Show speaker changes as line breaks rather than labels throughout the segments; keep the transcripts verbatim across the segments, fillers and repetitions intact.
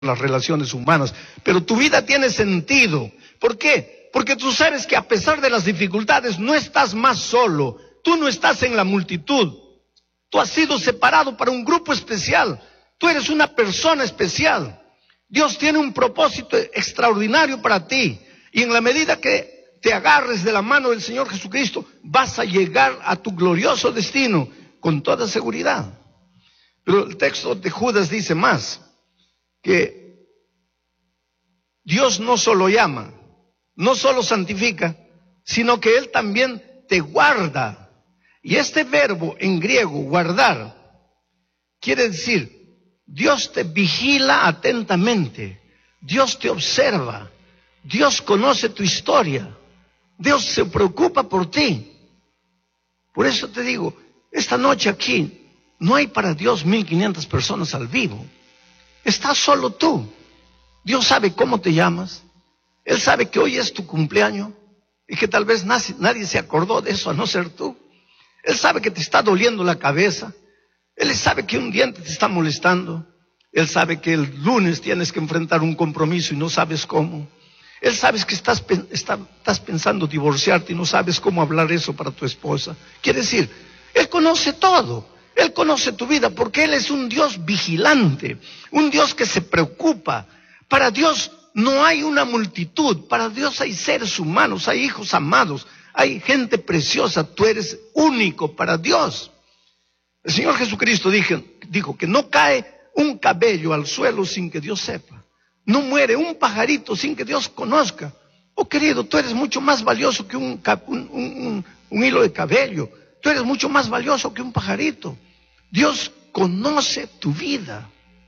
las relaciones humanas, pero tu vida tiene sentido. ¿Por qué? Porque tú sabes que a pesar de las dificultades no estás más solo, tú no estás en la multitud, tú has sido separado para un grupo especial, tú eres una persona especial. Dios tiene un propósito extraordinario para ti, y en la medida que te agarres de la mano del Señor Jesucristo, vas a llegar a tu glorioso destino con toda seguridad. Pero el texto de Judas dice más, que Dios no solo llama, no solo santifica, sino que Él también te guarda. Y este verbo en griego, guardar, quiere decir, Dios te vigila atentamente, Dios te observa, Dios conoce tu historia, Dios se preocupa por ti. Por eso te digo, esta noche aquí no hay para Dios mil quinientas personas al vivo. Estás solo tú. Dios sabe cómo te llamas. Él sabe que hoy es tu cumpleaños y que tal vez nadie, nadie se acordó de eso a no ser tú. Él sabe que te está doliendo la cabeza. Él sabe que un diente te está molestando. Él sabe que el lunes tienes que enfrentar un compromiso y no sabes cómo. Él sabe que estás, está, estás pensando divorciarte y no sabes cómo hablar eso para tu esposa. Quiere decir, Él conoce todo. Él conoce tu vida porque Él es un Dios vigilante, un Dios que se preocupa. Para Dios no hay una multitud, para Dios hay seres humanos, hay hijos amados, hay gente preciosa, tú eres único para Dios. El Señor Jesucristo dijo, dijo que no cae un cabello al suelo sin que Dios sepa, no muere un pajarito sin que Dios conozca. Oh querido, tú eres mucho más valioso que un, un, un, un hilo de cabello. Tú eres mucho más valioso que un pajarito. Dios conoce tu vida.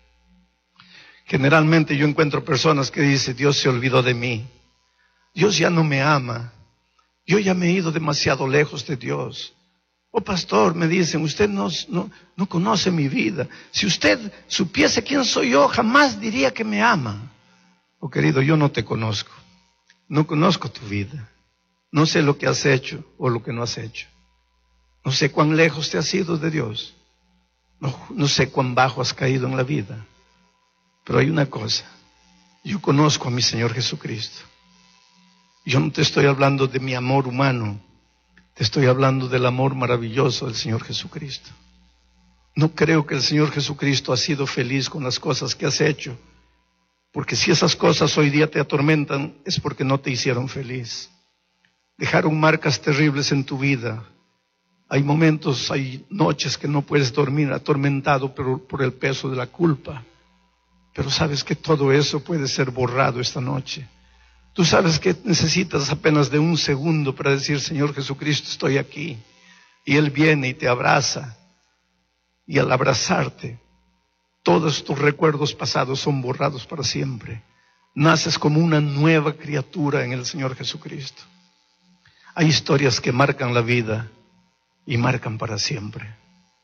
Generalmente yo encuentro personas que dicen, Dios se olvidó de mí. Dios ya no me ama. Yo ya me he ido demasiado lejos de Dios. Oh pastor, me dicen, usted no, no, no conoce mi vida. Si usted supiese quién soy yo, jamás diría que me ama. Oh querido, yo no te conozco. No conozco tu vida. No sé lo que has hecho o lo que no has hecho. No sé cuán lejos te has ido de Dios. No, no sé cuán bajo has caído en la vida. Pero hay una cosa. Yo conozco a mi Señor Jesucristo. Yo no te estoy hablando de mi amor humano. Te estoy hablando del amor maravilloso del Señor Jesucristo. No creo que el Señor Jesucristo ha sido feliz con las cosas que has hecho. Porque si esas cosas hoy día te atormentan, es porque no te hicieron feliz. Dejaron marcas terribles en tu vida. Hay momentos, hay noches que no puedes dormir atormentado por, por el peso de la culpa. Pero sabes que todo eso puede ser borrado esta noche. Tú sabes que necesitas apenas de un segundo para decir, Señor Jesucristo, estoy aquí. Y Él viene y te abraza. Y al abrazarte, todos tus recuerdos pasados son borrados para siempre. Naces como una nueva criatura en el Señor Jesucristo. Hay historias que marcan la vida y marcan para siempre.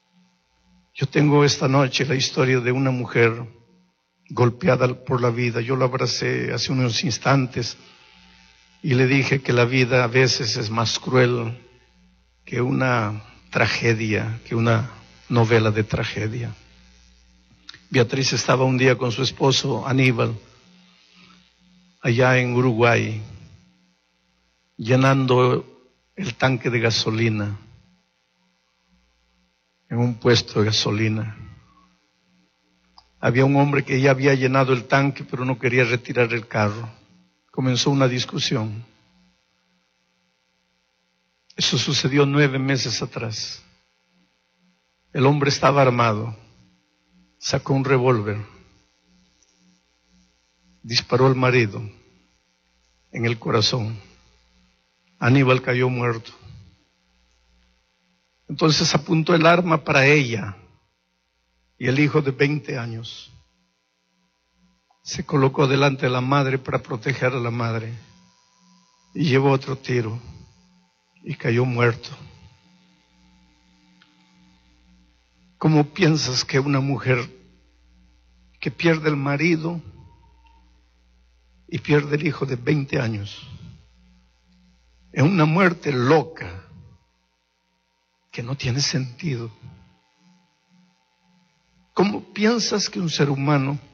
Yo tengo esta noche la historia de una mujer golpeada por la vida. Yo la abracé hace unos instantes y le dije que la vida a veces es más cruel que una tragedia, que una novela de tragedia. Beatriz estaba un día con su esposo Aníbal allá en Uruguay llenando el tanque de gasolina en un puesto de gasolina. Había un hombre que ya había llenado el tanque, pero no quería retirar el carro. Comenzó una discusión. Eso sucedió nueve meses atrás. El hombre estaba armado. Sacó un revólver. Disparó al marido en el corazón. Aníbal cayó muerto. Entonces apuntó el arma para ella. Y el hijo de veinte años se colocó delante de la madre para proteger a la madre. Y llevó otro tiro y cayó muerto. ¿Cómo piensas que una mujer que pierde el marido y pierde el hijo de veinte años en una muerte loca que no tiene sentido? ¿Cómo piensas que un ser humano